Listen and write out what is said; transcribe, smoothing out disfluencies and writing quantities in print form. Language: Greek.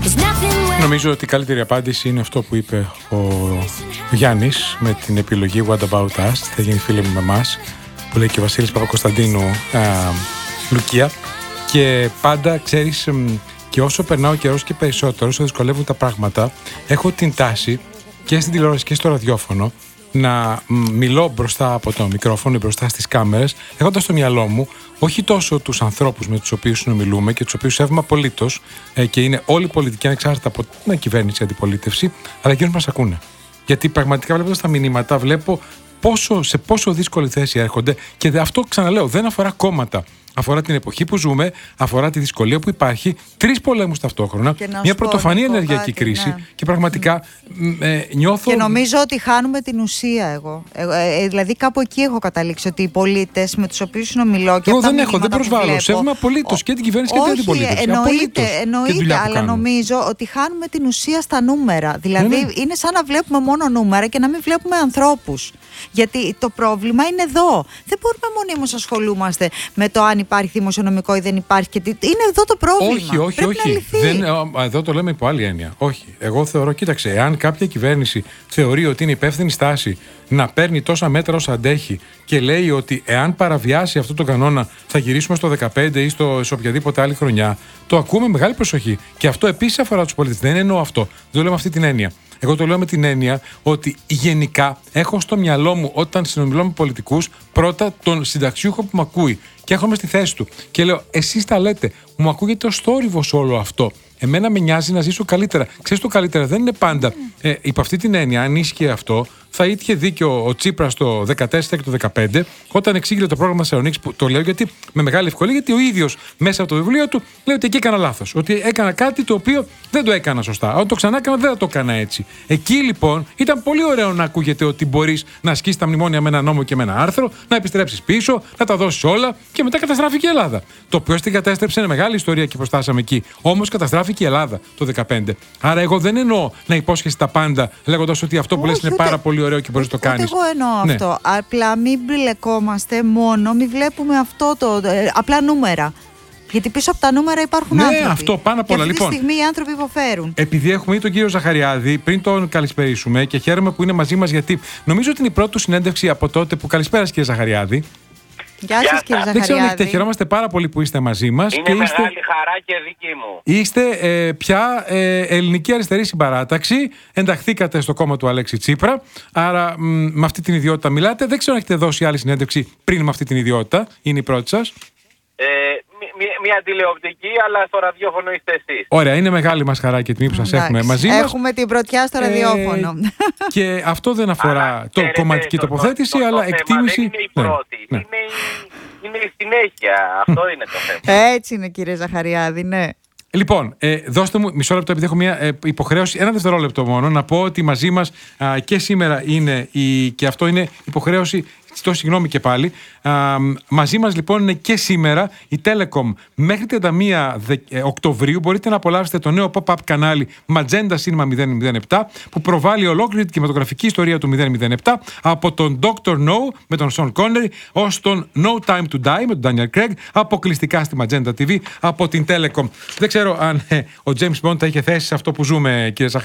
Νομίζω ότι η καλύτερη απάντηση είναι αυτό που είπε ο Γιάννης με την επιλογή What About Us, θα γίνει φίλοι μου με εμάς, που λέει και ο Βασίλης Παπακοσταντίνου Λουκία. Και πάντα ξέρεις, και όσο περνά ο καιρός και περισσότερο, όσο δυσκολεύουν τα πράγματα, έχω την τάση και στην τηλεόραση και στο ραδιόφωνο να μιλώ μπροστά από το μικρόφωνο, μπροστά στις κάμερες, έχοντας στο μυαλό μου όχι τόσο τους ανθρώπους με τους οποίους συνομιλούμε και τους οποίους σέβομαι απολύτως, και είναι όλοι πολιτικοί ανεξάρτητα από την κυβέρνηση, αντιπολίτευση, αλλά εκείνους μας ακούνε. Γιατί πραγματικά βλέποντας τα μηνύματα, βλέπω σε πόσο δύσκολη θέση έρχονται, και αυτό, ξαναλέω, δεν αφορά κόμματα. Αφορά την εποχή που ζούμε, αφορά τη δυσκολία που υπάρχει, 3 πολέμους ταυτόχρονα, μια πρωτοφανή ενεργειακή κρίση, ναι. Και πραγματικά νιώθω. Και νομίζω ότι χάνουμε την ουσία εγώ. Δηλαδή κάπου εκεί έχω καταλήξει, ότι οι πολίτες με τους οποίους συνομιλώ και εγώ δεν προσβάλλω. Σέβομαι απολύτως και την κυβέρνηση και την αντιπολίτευση. Εννοείται, αλλά νομίζω ότι χάνουμε την ουσία στα νούμερα. Δηλαδή είναι σαν να βλέπουμε μόνο νούμερα και να μην βλέπουμε ανθρώπους. Γιατί το πρόβλημα είναι εδώ. Δεν μπορούμε μονίμως να ασχολούμαστε με το αν υπάρχει δημοσιονομικό ή δεν υπάρχει. Και είναι εδώ το πρόβλημα. Όχι. Εδώ το λέμε υπό άλλη έννοια. Όχι. Εγώ θεωρώ, κοίταξε, εάν κάποια κυβέρνηση θεωρεί ότι είναι υπεύθυνη στάση να παίρνει τόσα μέτρα όσα αντέχει και λέει ότι εάν παραβιάσει αυτό το κανόνα θα γυρίσουμε στο 2015 ή σε οποιαδήποτε άλλη χρονιά, το ακούμε με μεγάλη προσοχή. Και αυτό επίσης αφορά τους πολίτες. Δεν εννοώ αυτό. Δεν το λέω με αυτή την έννοια. Εγώ το λέω με την έννοια ότι γενικά έχω στο μυαλό μου, όταν συνομιλώ με πολιτικούς, πρώτα τον συνταξιούχο που με ακούει και έρχομαι στη θέση του και λέω: εσείς τα λέτε, μου ακούγεται ως θόρυβος όλο αυτό. Εμένα με νοιάζει να ζήσω καλύτερα. Ξέρεις, το καλύτερα δεν είναι πάντα. Υπό αυτή την έννοια, αν ίσχυε αυτό, θα είχε δίκιο ο Τσίπρας το 2014 και το 2015, όταν εξήγηλε το πρόγραμμα Θεσσαλονίκης, που το λέω γιατί με μεγάλη ευκολία, γιατί ο ίδιος μέσα από το βιβλίο του λέει ότι εκεί έκανα λάθος. Ότι έκανα κάτι το οποίο δεν το έκανα σωστά. Όταν το ξανά έκανα, δεν θα το έκανα έτσι. Εκεί λοιπόν ήταν πολύ ωραίο να ακούγεται ότι μπορείς να ασκήσεις τα μνημόνια με ένα νόμο και με ένα άρθρο, να επιστρέψεις πίσω, να τα δώσεις όλα, και μετά καταστράφηκε η Ελλάδα. Το ποιος την κατέστρεψε είναι μεγάλη ιστορία και προστάσαμε εκεί. Όμως καταστράφηκε η Ελλάδα το 2015. Άρα εγώ δεν εννοώ να υπόσχεσαι τα πάντα λέγοντας ότι αυτό που λες είναι πάρα πολύ ωραίο και μπορείς να το κάνεις. Εγώ εννοώ αυτό. Απλά μην μπλεκόμαστε μόνο, μην βλέπουμε αυτό απλά νούμερα. Γιατί πίσω από τα νούμερα υπάρχουν άνθρωποι. Ναι, αυτό πάνω απ' όλα. Και αυτή τη στιγμή οι άνθρωποι υποφέρουν. Επειδή έχουμε ή τον κύριο Ζαχαριάδη, πριν τον καλησπερίσουμε, και χαίρομαι που είναι μαζί μας, γιατί νομίζω ότι είναι η πρώτη του συνέντευξη από τότε που. Καλησπέρα, κύριε Ζαχαριάδη. Γεια σας, κύριε Ζαχαριάδη. Δεν ξέρω αν έχετε, χαιρόμαστε πάρα πολύ που είστε μαζί μας. Είναι μεγάλη χαρά και δική μου. Είστε πια ελληνική αριστερή συμπαράταξη. Ενταχθήκατε στο κόμμα του Αλέξη Τσίπρα. Άρα με αυτή την ιδιότητα μιλάτε. Δεν ξέρω αν έχετε δώσει άλλη συνέντευξη πριν με αυτή την ιδιότητα. Είναι η πρώτη σας. Μια τηλεοπτική, αλλά στο ραδιόφωνο είστε εσείς. Ωραία, είναι μεγάλη μας χαρά και τιμή που σας έχουμε μαζί μας. Έχουμε την πρωτιά στο ραδιόφωνο. Και αυτό δεν αφορά το κομματική τοποθέτηση, αλλά εκτίμηση. Δεν είναι η πρώτη. Είναι η συνέχεια. Αυτό είναι το θέμα. Έτσι είναι, κύριε Ζαχαριάδη, ναι. Λοιπόν, δώστε μου μισό λεπτό, επειδή έχω μια υποχρέωση, ένα δευτερόλεπτο μόνο, να πω ότι μαζί μας και σήμερα είναι και αυτό είναι υποχρέωση. Συγγνώμη και πάλι. Μαζί μας λοιπόν είναι και σήμερα η Telecom. Μέχρι 31 Οκτωβρίου μπορείτε να απολαύσετε το νέο pop-up κανάλι Magenta Cinema 007, που προβάλλει ολόκληρη την κινηματογραφική ιστορία του 007, από τον Dr. No με τον Sean Connery ως τον No Time to Die με τον Daniel Craig, αποκλειστικά στη Magenta TV από την Telecom. Δεν ξέρω αν ο James Bond θα είχε θέση σε αυτό που ζούμε, κύριε Ζαχαριάδη.